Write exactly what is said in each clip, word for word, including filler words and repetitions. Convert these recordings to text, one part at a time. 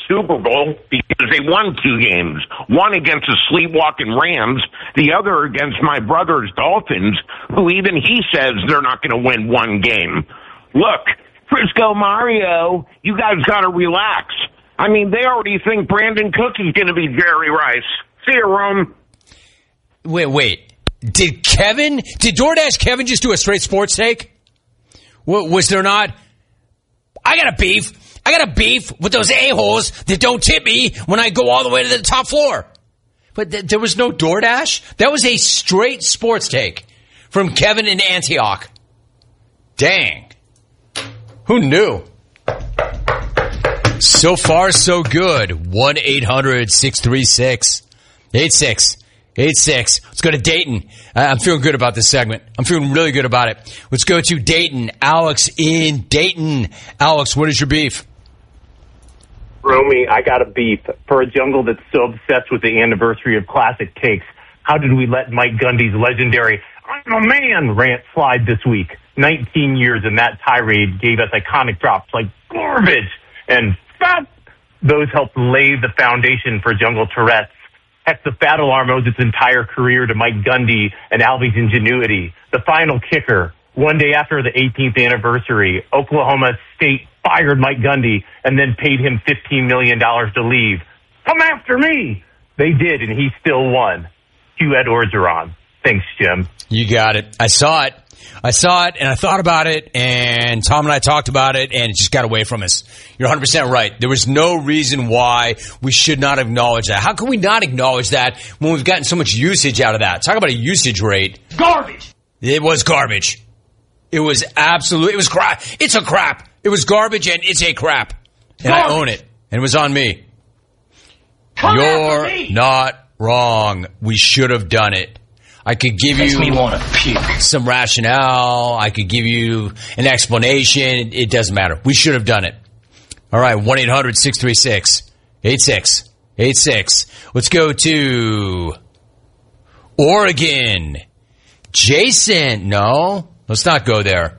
Super Bowl because they won two games. One against the sleepwalking Rams, the other against my brother's Dolphins, who even he says they're not going to win one game. Look, Frisco Mario, you guys got to relax. I mean, they already think Brandon Cook is going to be Jerry Rice. See you, Rome. Wait, wait. Did Kevin, did DoorDash Kevin just do a straight sports take? Was there not? I got a beef. I got a beef with those a-holes that don't tip me when I go all the way to the top floor. But th- there was no DoorDash? That was a straight sports take from Kevin in Antioch. Dang. Who knew? So far, so good. one eight hundred six three six eight six eight six. Let's go to Dayton. I'm feeling good about this segment. I'm feeling really good about it. Let's go to Dayton. Alex in Dayton. Alex, what is your beef? Romy, I got a beef. For a jungle that's so obsessed with the anniversary of classic takes, how did we let Mike Gundy's legendary "I'm a man" rant slide this week? nineteen years in that tirade gave us iconic drops like garbage and fat. Those helped lay the foundation for Jungle Tourette's. Heck, the Fat Alarm owes its entire career to Mike Gundy and Alvy's ingenuity. The final kicker, one day after the eighteenth anniversary, Oklahoma State fired Mike Gundy and then paid him fifteen million dollars to leave. Come after me! They did, and he still won. Cue Ed Orgeron. Thanks, Jim. You got it. I saw it. I saw it, and I thought about it, and Tom and I talked about it, and it just got away from us. You're one hundred percent right. There was no reason why we should not acknowledge that. How can we not acknowledge that when we've gotten so much usage out of that? Talk about a usage rate. Garbage! It was garbage. It was absolute. It was crap. It's a crap. It was garbage, and it's a crap. And garbage. I own it, and it was on me. Come You're me. not wrong. We should have done it. I could give Makes you me wanna puke. some rationale. I could give you an explanation. It doesn't matter. We should have done it. All right, one eight hundred six three six eight six eight six. Let's go to Oregon. Jason. No, let's not go there.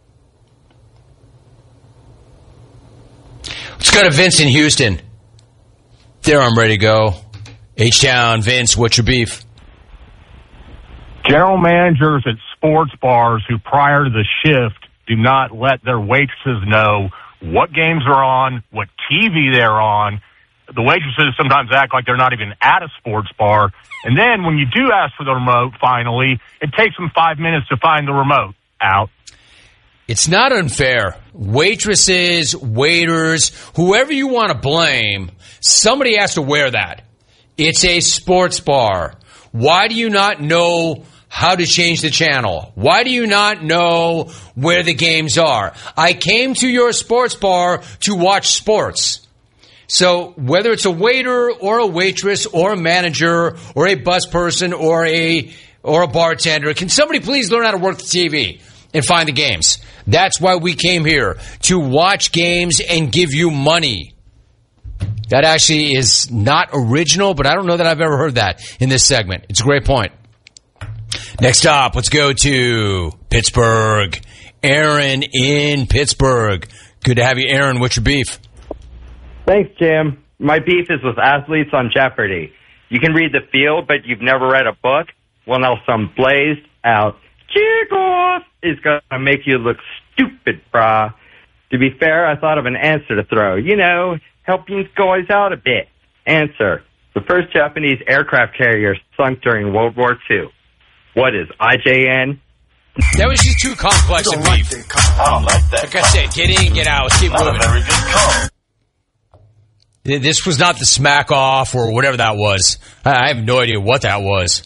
Let's go to Vince in Houston. There, I'm ready to go. H-Town, Vince, what's your beef? General managers at sports bars who prior to the shift do not let their waitresses know what games are on, what T V they're on. The waitresses sometimes act like they're not even at a sports bar. And then when you do ask for the remote, finally, it takes them five minutes to find the remote. Out. It's not unfair. Waitresses, waiters, whoever you want to blame, somebody has to wear that. It's a sports bar. Why do you not know how to change the channel? Why do you not know where the games are? I came to your sports bar to watch sports. So whether it's a waiter or a waitress or a manager or a bus person or a or a bartender, can somebody please learn how to work the T V and find the games? That's why we came here, to watch games and give you money. That actually is not original, but I don't know that I've ever heard that in this segment. It's a great point. Next up, let's go to Pittsburgh. Aaron in Pittsburgh. Good to have you, Aaron. What's your beef? Thanks, Jim. My beef is with athletes on Jeopardy. You can read the field, but you've never read a book? Well, now some blazed out kickoff is going to make you look stupid, brah. To be fair, I thought of an answer to throw. You know, helping guys out a bit. Answer. The first Japanese aircraft carrier sunk during World War Two. What is I J N? That was just too complex a Like beef. I don't like that. Like I said, get in, get out. Let's keep Not a moving. very good call. This was not the smack off or whatever that was. I have no idea what that was.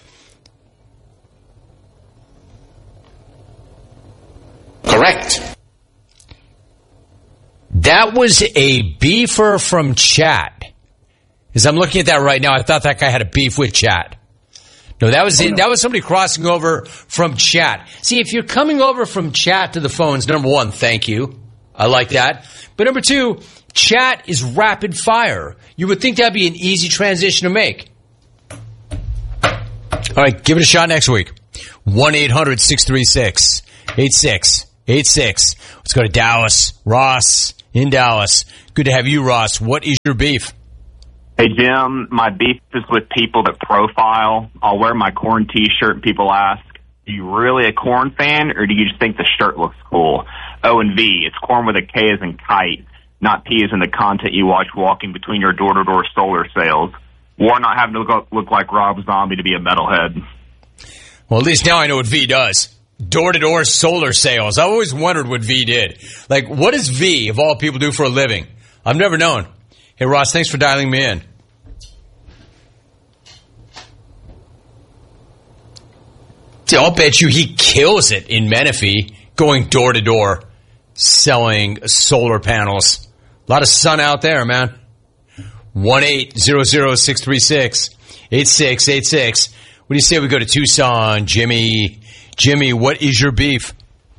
Correct. That was a beefer from chat. As I'm looking at that right now, I thought that guy had a beef with chat. No, that was it. That was somebody crossing over from chat. See, if you're coming over from chat to the phones, number one, thank you. I like that. But number two, chat is rapid fire. You would think that'd be an easy transition to make. All right, give it a shot next week. one eight hundred six three six eight six eight six. Let's go to Dallas. Ross in Dallas. Good to have you, Ross. What is your beef? Hey, Jim, my beef is with people that profile. I'll wear my corn T-shirt and people ask, are you really a corn fan or do you just think the shirt looks cool? O and V, it's corn with a K as in kite, not P as in the content you watch walking between your door-to-door solar sales. Or not having to look, look like Rob Zombie to be a metalhead. Well, at least now I know what V does. Door-to-door solar sales. I always wondered what V did. Like, what does V, of all people, do for a living? I've never known. Hey, Ross, thanks for dialing me in. I'll bet you he kills it in Menifee, going door-to-door, selling solar panels. A lot of sun out there, man. one eight hundred six three six eight six eight six. What do you say we go to Tucson? Jimmy, Jimmy, what is your beef?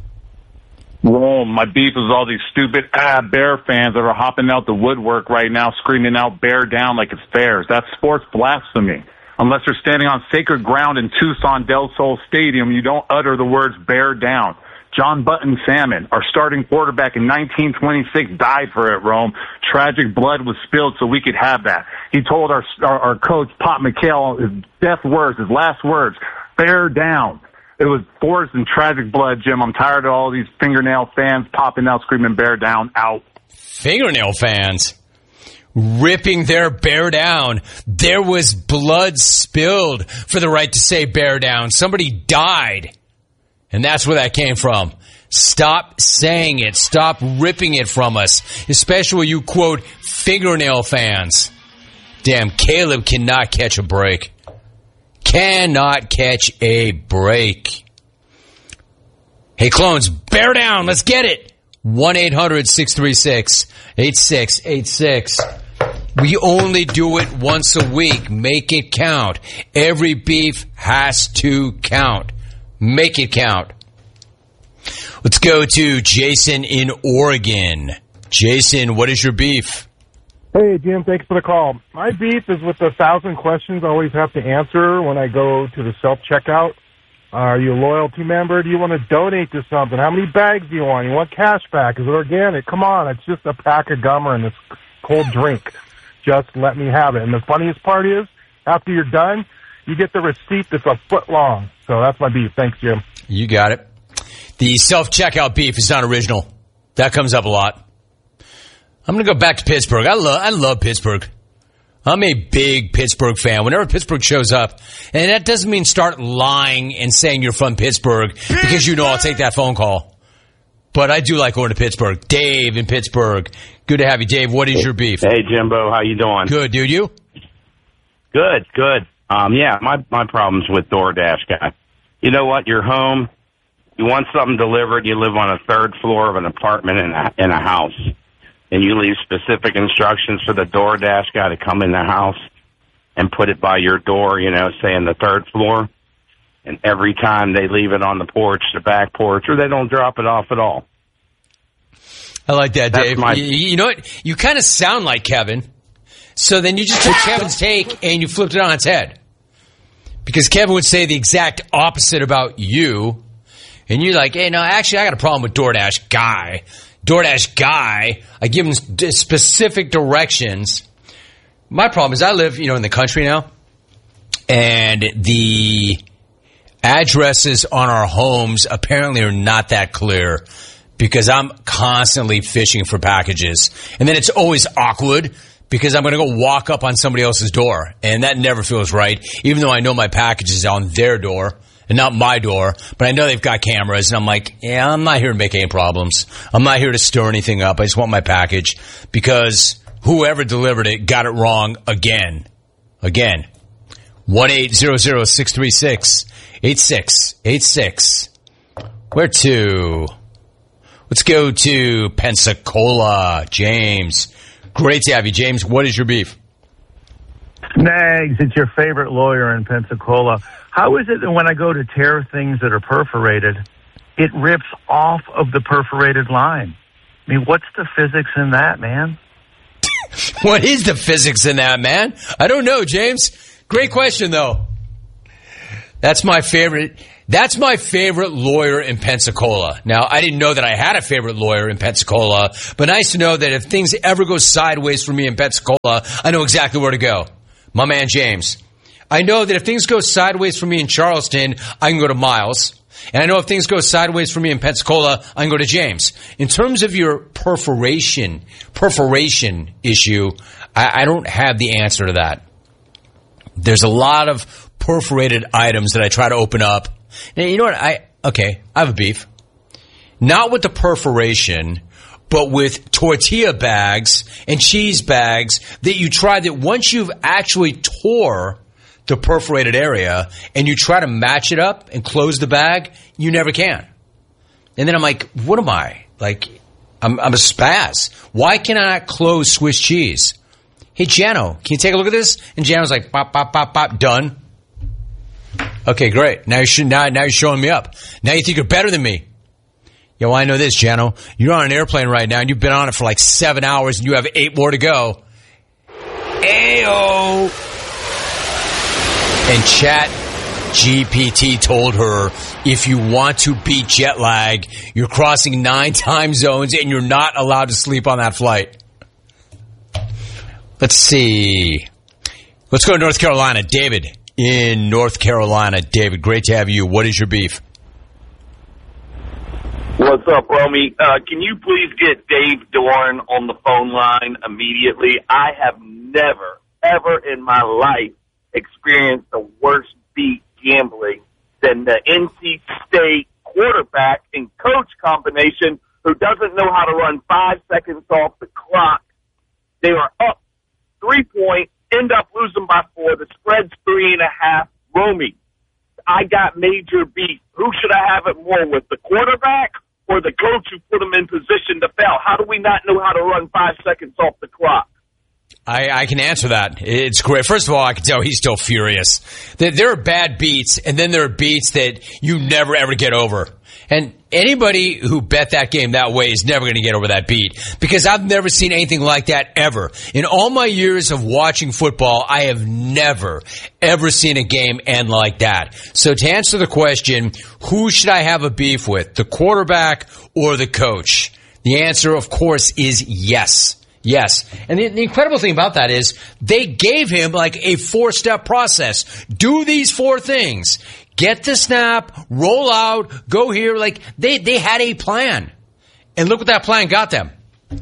Rome, my beef is all these stupid ah, Bear fans that are hopping out the woodwork right now, screaming out "Bear down" like it's theirs. That's sports blasphemy. Unless you're standing on sacred ground in Tucson Del Sol Stadium, you don't utter the words "Bear down." John Button Salmon, our starting quarterback in nineteen twenty-six, died for it, Rome. Tragic blood was spilled so we could have that. He told our our, our coach, Pop McHale, his death words, his last words, "Bear down." It was forced and tragic blood, Jim. I'm tired of all these fingernail fans popping out screaming "Bear down" out. Fingernail fans ripping their bear down. There was blood spilled for the right to say "bear down." Somebody died. And that's where that came from. Stop saying it. Stop ripping it from us. Especially you, quote, fingernail fans. Damn, Caleb cannot catch a break. Cannot catch a break. Hey, clones, bear down. Let's get it. one eight hundred six three six eight six eight six. We only do it once a week. Make it count. Every beef has to count. Make it count. Let's go to Jason in Oregon. Jason, what is your beef? Hey, Jim, thanks for the call. My beef is with the thousand questions I always have to answer when I go to the self-checkout. Uh, are you a loyalty member? Do you want to donate to something? How many bags do you want? You want cash back? Is it organic? Come on, it's just a pack of gum and this cold drink. Just let me have it. And the funniest part is, after you're done, you get the receipt that's a foot long. So that's my beef. Thanks, Jim. You got it. The self-checkout beef is not original. That comes up a lot. I'm going to go back to Pittsburgh. I love, I love Pittsburgh. I'm a big Pittsburgh fan. Whenever Pittsburgh shows up, and that doesn't mean start lying and saying you're from Pittsburgh because you know I'll take that phone call. But I do like going to Pittsburgh. Dave in Pittsburgh. Good to have you, Dave. What is your beef? Hey, Jimbo. How you doing? Good, dude. You? Good, good. Um, yeah, my, my problem's with DoorDash guy. You know what? You're home. You want something delivered. You live on a third floor of an apartment in a, in a house. And you leave specific instructions for the DoorDash guy to come in the house and put it by your door, you know, say in the third floor. And every time they leave it on the porch, the back porch, or they don't drop it off at all. I like that, That's Dave. my- you, you know what? You kind of sound like Kevin. So then you just took Kevin's take and you flipped it on its head. Because Kevin would say the exact opposite about you. And you're like, hey, no, actually, I got a problem with DoorDash guy. DoorDash guy, I give him specific directions. My problem is I live, you know, in the country now. And the addresses on our homes apparently are not that clear. Because I'm constantly fishing for packages. And then it's always awkward. Because I'm going to go walk up on somebody else's door. And that never feels right. Even though I know my package is on their door and not my door. But I know they've got cameras. And I'm like, yeah, I'm not here to make any problems. I'm not here to stir anything up. I just want my package. Because whoever delivered it got it wrong again. Again. one eight hundred six three six eight six eight six. Where to? Let's go to Pensacola. James. Great to have you, James. What is your beef? Nags, it's your favorite lawyer in Pensacola. How is it that when I go to tear things that are perforated, it rips off of the perforated line? I mean, what's the physics in that, man? What is the physics in that, man? I don't know, James. Great question, though. That's my favorite. That's my favorite lawyer in Pensacola. Now, I didn't know that I had a favorite lawyer in Pensacola, but nice to know that if things ever go sideways for me in Pensacola, I know exactly where to go. My man James. I know that if things go sideways for me in Charleston, I can go to Miles. And I know if things go sideways for me in Pensacola, I can go to James. In terms of your perforation, perforation issue, I, I don't have the answer to that. There's a lot of perforated items that I try to open up. Now, you know what? I okay, I have a beef. Not with the perforation, but with tortilla bags and cheese bags that you try that once you've actually tore the perforated area and you try to match it up and close the bag, you never can. And then I'm like, what am I? Like, I'm, I'm a spaz. Why can I not close Swiss cheese? Hey, Jano, can you take a look at this? And Jano's like, pop, pop, pop, pop, done. Okay, great. Now, you should, now, now you're showing me up. Now you think you're better than me. Yeah, well, I know this, Jano. You're on an airplane right now, and you've been on it for like seven hours, and you have eight more to go. Ayo! And Chat G P T told her, if you want to beat jet lag, you're crossing nine time zones, and you're not allowed to sleep on that flight. Let's see. Let's go to North Carolina. David in North Carolina. David, great to have you. What is your beef? What's up, Romy? Uh, can you please get Dave Dorn on the phone line immediately? I have never, ever in my life experienced a worse beat gambling than the N C State quarterback and coach combination who doesn't know how to run five seconds off the clock. They were up three point, end up losing by four. The spread's three and a half. Romy, I got major beef. Who should I have it more with, the quarterback or the coach who put him in position to fail? How do we not know how to run five seconds off the clock? I, I can answer that. It's great. First of all, I can tell he's still furious. There, there are bad beats, and then there are beats that you never, ever get over. And anybody who bet that game that way is never going to get over that beat, because I've never seen anything like that ever. In all my years of watching football, I have never, ever seen a game end like that. So to answer the question, who should I have a beef with, the quarterback or the coach? The answer, of course, is yes. Yes. And the, the incredible thing about that is they gave him like a four-step process. Do these four things. Get the snap, roll out, go here. Like they, they had a plan. And look what that plan got them.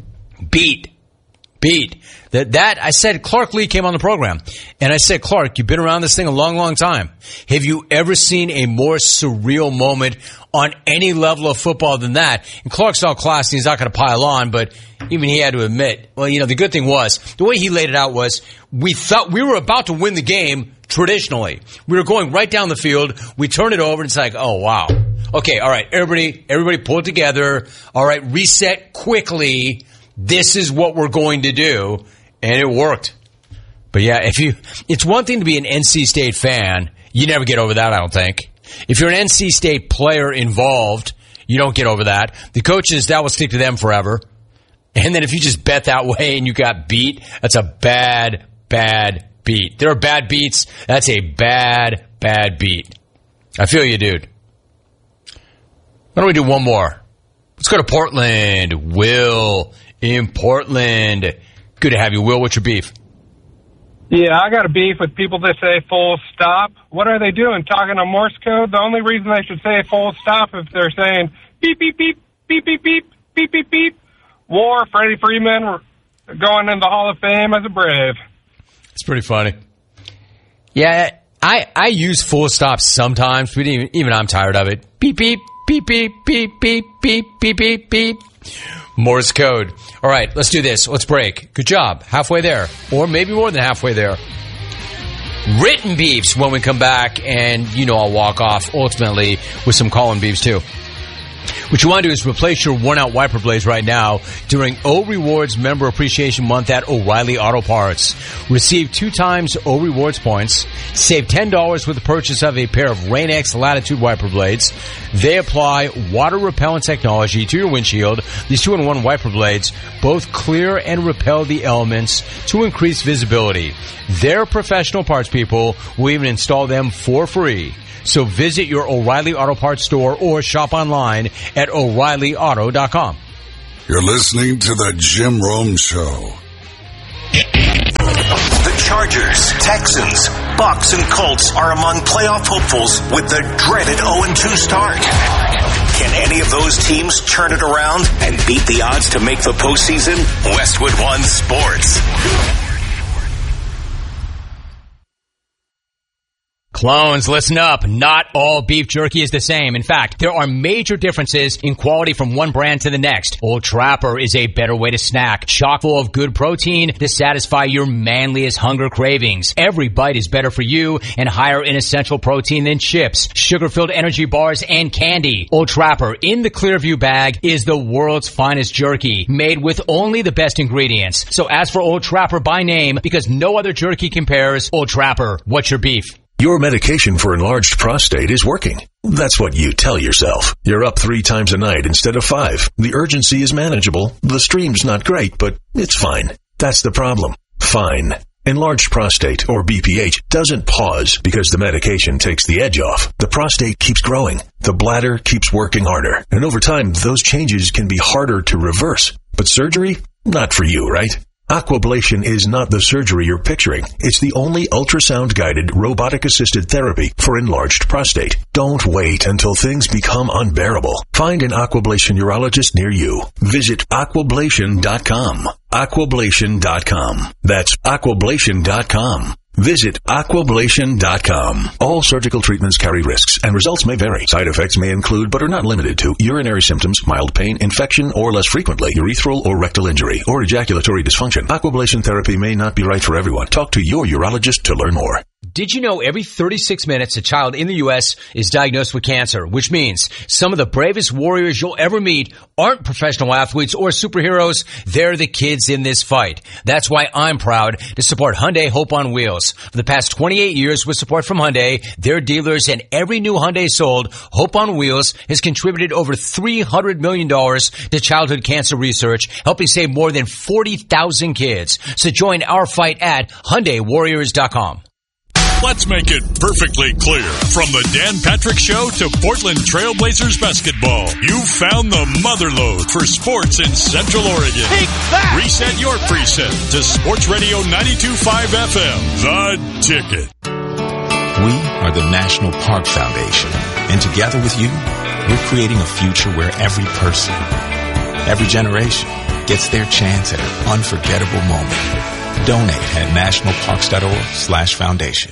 Beat. Beat. That, that, I said, Clark Lee came on the program. And I said, Clark, you've been around this thing a long, long time. Have you ever seen a more surreal moment on any level of football than that? And Clark's all classy. He's not going to pile on, but even he had to admit, well, you know, the good thing was, the way he laid it out was, we thought we were about to win the game traditionally. We were going right down the field. We turned it over, and it's like, oh, wow. Okay, all right, everybody, everybody pull it together. All right, reset quickly. This is what we're going to do. And it worked. But yeah, if you, it's one thing to be an N C State fan. You never get over that, I don't think. If you're an N C State player involved, you don't get over that. The coaches, that will stick to them forever. And then if you just bet that way and you got beat, that's a bad, bad beat. There are bad beats. That's a bad, bad beat. I feel you, dude. Why don't we do one more? Let's go to Portland. Will in Portland. Good to have you, Will. What's your beef? Yeah, I got a beef with people that say full stop. What are they doing? Talking on Morse code? The only reason they should say full stop if they're saying beep, beep, beep, beep, beep, beep, beep, beep, beep. War, Freddie Freeman going in the Hall of Fame as a Brave. It's pretty funny. Yeah, I, I use full stop sometimes, but even, even I'm tired of it. Beep, beep, beep, beep, beep, beep, beep, beep, beep, beep. Morse code. All right, let's do this. Let's break. Good job. Halfway there. Or maybe more than halfway there. Written beefs when we come back, and you know I'll walk off ultimately with some call-in beefs too. What you want to do is replace your worn-out wiper blades right now during O Rewards Member Appreciation Month at O'Reilly Auto Parts. Receive two times O Rewards points. Save ten dollars with the purchase of a pair of Rain-X Latitude wiper blades. They apply water-repellent technology to your windshield. These two-in-one wiper blades both clear and repel the elements to increase visibility. Their professional parts people will even install them for free. So visit your O'Reilly Auto Parts store or shop online at O'Reilly Auto dot com. You're listening to the Jim Rome Show. The Chargers, Texans, Bucks, and Colts are among playoff hopefuls with the dreaded oh and two start. Can any of those teams turn it around and beat the odds to make the postseason? Westwood One Sports. Clones, listen up. Not all beef jerky is the same. In fact, there are major differences in quality from one brand to the next. Old Trapper is a better way to snack, chock full of good protein to satisfy your manliest hunger cravings. Every bite is better for you and higher in essential protein than chips, sugar-filled energy bars, and candy. Old Trapper in the Clearview bag is the world's finest jerky, made with only the best ingredients. So ask for Old Trapper by name because no other jerky compares. Old Trapper, what's your beef? Your medication for enlarged prostate is working. That's what you tell yourself. You're up three times a night instead of five. The urgency is manageable. The stream's not great, but it's fine. That's the problem. Fine. Enlarged prostate, or B P H, doesn't pause because the medication takes the edge off. The prostate keeps growing. The bladder keeps working harder. And over time, those changes can be harder to reverse. But surgery? Not for you, right? Aquablation is not the surgery you're picturing. It's the only ultrasound-guided, robotic-assisted therapy for enlarged prostate. Don't wait until things become unbearable. Find an Aquablation urologist near you. Visit aquablation dot com. aquablation dot com. That's aquablation dot com. Visit aquablation dot com. All surgical treatments carry risks, and results may vary. Side effects may include, but are not limited to, urinary symptoms, mild pain, infection, or less frequently, urethral or rectal injury, or ejaculatory dysfunction. Aquablation therapy may not be right for everyone. Talk to your urologist to learn more. Did you know every thirty-six minutes a child in the U S is diagnosed with cancer, which means some of the bravest warriors you'll ever meet aren't professional athletes or superheroes. They're the kids in this fight. That's why I'm proud to support Hyundai Hope on Wheels. For the past twenty-eight years with support from Hyundai, their dealers, and every new Hyundai sold, Hope on Wheels has contributed over three hundred million dollars to childhood cancer research, helping save more than forty thousand kids. So join our fight at Hyundai Warriors dot com. Let's make it perfectly clear. From the Dan Patrick Show to Portland Trailblazers basketball, you found the motherlode for sports in Central Oregon. Take that! Reset your preset to Sports Radio ninety-two point five F M, The Ticket. We are the National Park Foundation, and together with you, we're creating a future where every person, every generation, gets their chance at an unforgettable moment. Donate at nationalparks.org slash foundation.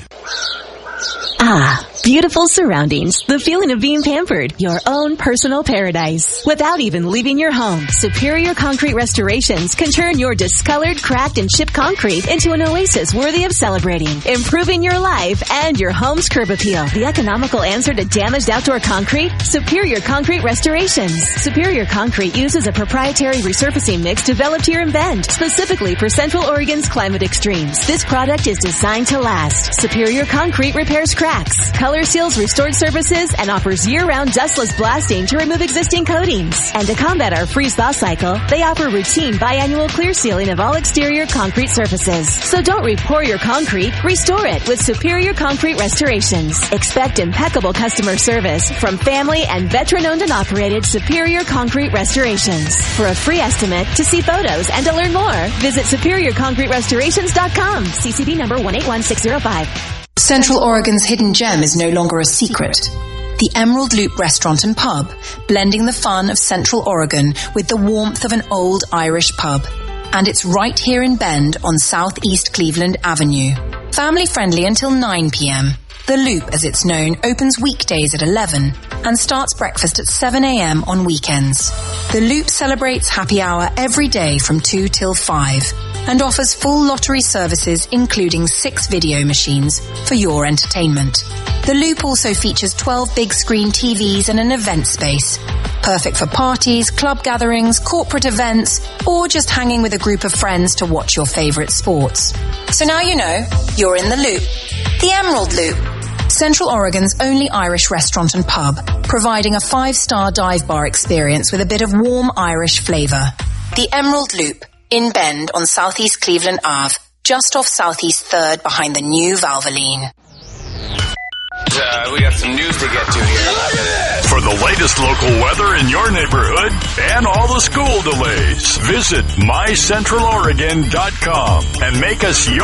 Ah, beautiful surroundings. The feeling of being pampered. Your own personal paradise. Without even leaving your home, Superior Concrete Restorations can turn your discolored, cracked, and chipped concrete into an oasis worthy of celebrating, improving your life and your home's curb appeal. The economical answer to damaged outdoor concrete? Superior Concrete Restorations. Superior Concrete uses a proprietary resurfacing mix developed here in Bend, specifically for Central Oregon's climate extremes. This product is designed to last. Superior Concrete repairs cracks, color seals restored surfaces, and offers year-round dustless blasting to remove existing coatings. And to combat our freeze-thaw cycle, they offer routine biannual clear sealing of all exterior concrete surfaces. So don't re-pour your concrete, restore it with Superior Concrete Restorations. Expect impeccable customer service from family and veteran-owned and operated Superior Concrete Restorations. For a free estimate, to see photos, and to learn more, visit superior concrete restorations dot com. C C B number one eight one six zero five. Central Oregon's hidden gem is no longer a secret. The Emerald Loop Restaurant and Pub, blending the fun of Central Oregon with the warmth of an old Irish pub. And it's right here in Bend on Southeast Cleveland Avenue. Family friendly until nine p.m. The Loop, as it's known, opens weekdays at eleven and starts breakfast at seven a.m. on weekends. The Loop celebrates happy hour every day from two till five and offers full lottery services, including six video machines for your entertainment. The Loop also features twelve big screen T Vs and an event space, perfect for parties, club gatherings, corporate events, or just hanging with a group of friends to watch your favorite sports. So now you know, you're in the Loop. The Emerald Loop. Central Oregon's only Irish restaurant and pub, providing a five-star dive bar experience with a bit of warm Irish flavor. The Emerald Loop, in Bend on Southeast Cleveland Avenue, just off Southeast third behind the new Valvoline. Uh, we got some news to get to here. For the latest local weather in your neighborhood and all the school delays, visit my central oregon dot com and make us your